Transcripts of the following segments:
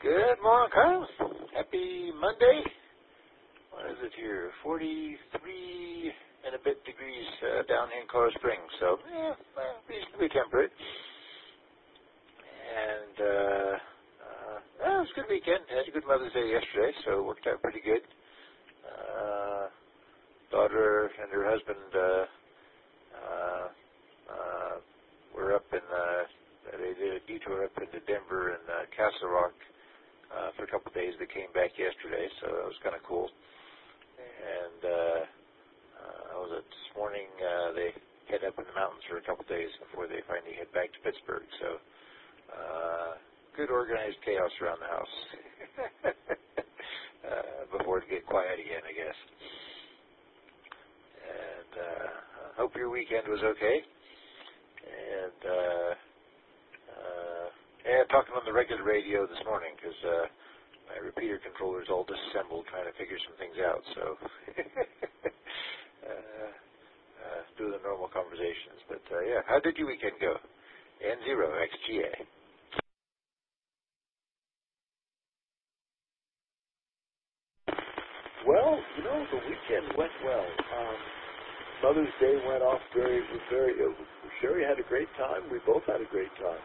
Good morning, Kyle. Happy Monday. What is it here? 43 and a bit degrees down in Colorado Springs. So, reasonably temperate. And it was a good weekend. Had a good Mother's Day yesterday, so it worked out pretty good. Daughter and her husband were up in, they did a detour up into Denver and Castle Rock for a couple of days. They came back yesterday, so that was kind of cool. And this morning they head up in the mountains for a couple of days before they finally head back to Pittsburgh. So good organized chaos around the house before it get quiet again, I guess. And hope your weekend was okay. And talking on the regular radio this morning because my repeater controllers all disassembled trying to figure some things out. So do the normal conversations. But how did your weekend go? N0XGA. Well, the weekend went well. Mother's Day went off very. Sherry had a great time. We both had a great time.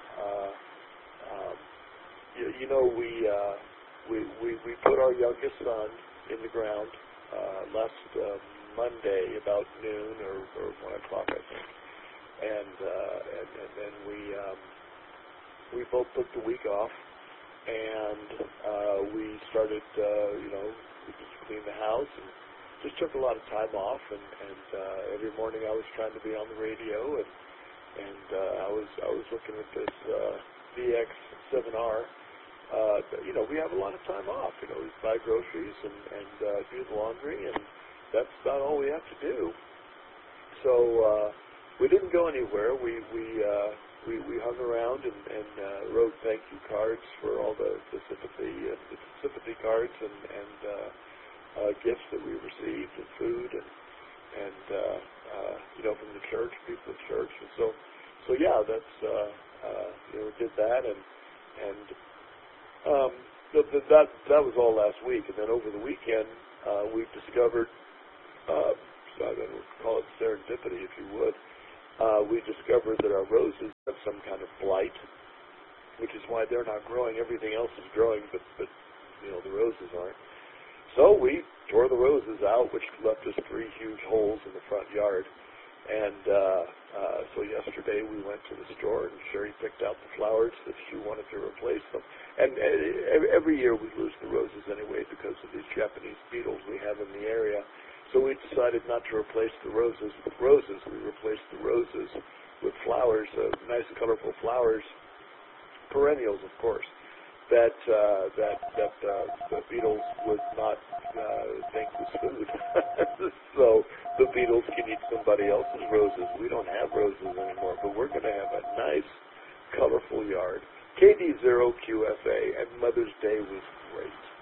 We put our youngest son in the ground last Monday about noon or 1 o'clock, I think, and then we both took the week off, and we started, we just cleaned the house and just took a lot of time off, and every morning I was trying to be on the radio, and I was looking at this VX7R. We have a lot of time off. We buy groceries and do the laundry, and that's about all we have to do. So we didn't go anywhere. We hung around and wrote thank you cards for all the sympathy cards and gifts that we received, and food and from the church, people at church, and so yeah, that's we did that and that was all last week, and then over the weekend we discovered, I don't know, call it serendipity if you would, we discovered that our roses have some kind of blight, which is why they're not growing. Everything else is growing, but the roses aren't. So we tore the roses out, which left us 3 huge holes in the front yard. And so yesterday we went to the store, and Sherry picked out the flowers that she wanted to replace them. And every year we lose the roses anyway because of these Japanese beetles we have in the area. So we decided not to replace the roses with roses. We replaced the roses with flowers, nice colorful flowers, perennials, of course, that the beetles would not think was food. So the beetles can eat somebody else's roses. We don't have roses anymore, but we're going to have a nice, colorful yard. KD0QFA, and Mother's Day was great.